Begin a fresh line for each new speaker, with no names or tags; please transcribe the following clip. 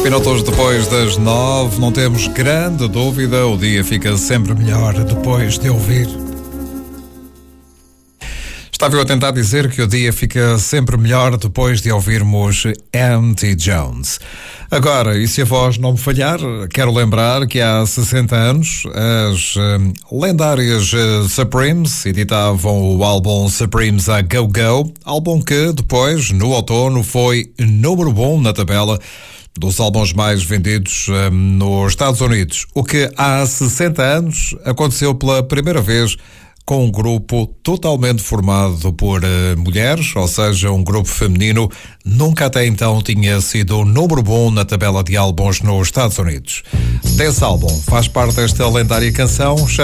Minutos depois das 9, não temos grande dúvida, o dia fica sempre melhor depois de ouvir. Estava eu a tentar dizer que o dia fica sempre melhor depois de ouvirmos M.T. Jones. Agora, e se a voz não me falhar, quero lembrar que há 60 anos as lendárias Supremes editavam o álbum Supremes a Go Go, álbum que depois, no outono, foi número 1 na tabela dos álbuns mais vendidos nos Estados Unidos. O que há 60 anos aconteceu pela primeira vez com um grupo totalmente formado por mulheres, ou seja, um grupo feminino, nunca até então tinha sido número 1 na tabela de álbuns nos Estados Unidos. Desse álbum faz parte esta lendária canção.